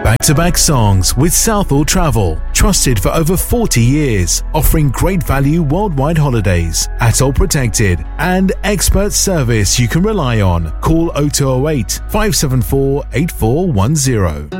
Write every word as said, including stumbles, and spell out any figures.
Back-to-back songs with Southall Travel. Trusted for over forty years. Offering great value worldwide holidays. Atoll protected. And expert service you can rely on. Call oh two oh eight, five seven four, eight four one zero.